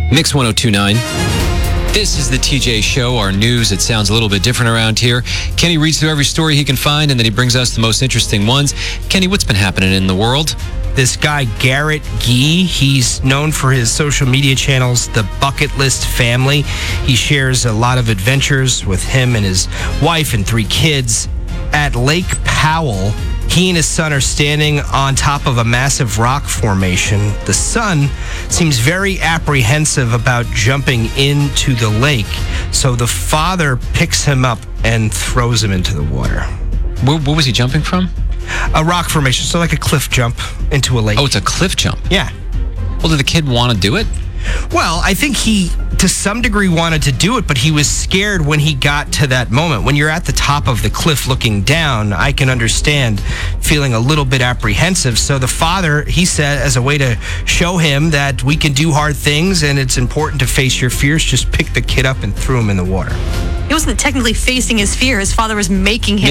Mix 1029. This is the TJ Show, our news. It sounds a little bit different around here. Kenny reads through every story he can find, and then he brings us the most interesting ones. Kenny, what's been happening in the world? This guy, Garrett Gee, he's known for his social media channels, The Bucket List Family. He shares a lot of adventures with him and his wife and 3 kids. At Lake Powell, he and his son are standing on top of a massive rock formation. The son seems very apprehensive about jumping into the lake, so the father picks him up and throws him into the water. What was he jumping from? A rock formation, so like a cliff jump into a lake. Oh, it's a cliff jump. Yeah. Well, did the kid want to do it? Well, I think he, to some degree, wanted to do it, but he was scared when he got to that moment. When you're at the top of the cliff looking down, I can understand feeling a little bit apprehensive. So the father, he said, as a way to show him that we can do hard things and it's important to face your fears, just picked the kid up and threw him in the water. He wasn't technically facing his fear. His father was making him